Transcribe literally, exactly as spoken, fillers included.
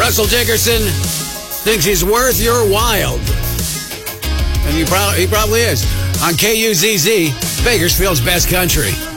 Russell Dickerson thinks he's worth your while. And he, pro- he probably is. On K U Z Z, Bakersfield's best country.